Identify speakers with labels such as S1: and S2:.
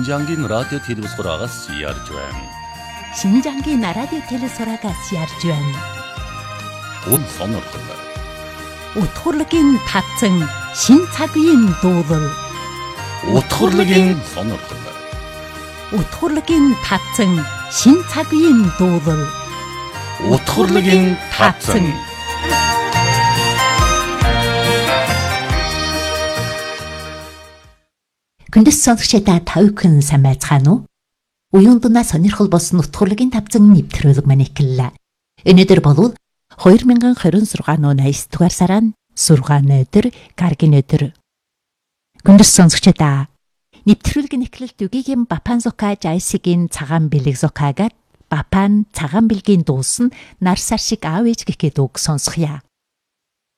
S1: 신장긴 라디오 телевизорагаас ярьж байна.
S2: 신장긴 라디오 телевизорагаас ярьж байна.
S1: Үн сонирхол.
S2: Утгуурлын татсан шин цагийн дуулал.
S1: Утгуурлын сонирхол.
S2: Утгуурлын татсан шин цагийн дуулал.
S1: Утгуурлын татсан.
S2: Күндэс сонсогчдаа тавьхан сайн байцгаана уу? Уян дунаа сонирхол болсон утгуурлын тавцан нэвтрүүлэг маань эхэллээ. Өнөөдөр болвол 2026 оны 8 дугаар сарын 6 өдөр гаргийн өдөр. Күндэс сонсогчдаа нэвтрүүлгийн эхлэлд үгийн Бапан Зока Жайсигийн цагаан бэлэг зокагаад Бапан цагаан бэлгийн дуусан нар сар шиг аав ээж гэхэд үг сонсхоё.